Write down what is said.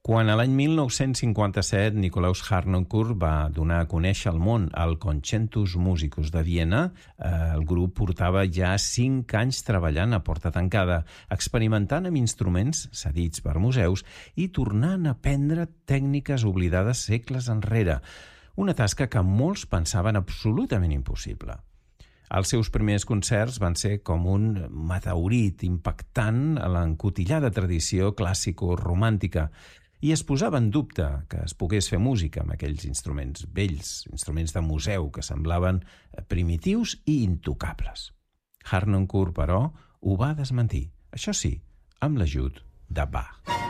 Quan a l'any 1957 Nikolaus Harnoncourt va donar a conèixer al món el Concertus Musicus de Viena, el grup portava ja 5 anys treballant a porta tancada, experimentant amb instruments cedits per museus i tornant a aprendre tècniques oblidades segles enrere, una tasca que molts pensaven absolutament impossible. Els seus primers concerts van ser com un meteorit impactant a l'encotillada tradició clàssico-romàntica i es posava en dubte que es pogués fer música amb aquells instruments vells, instruments de museu que semblaven primitius i intocables. Harnoncourt, però, ho va desmentir, això sí, amb l'ajut de Bach.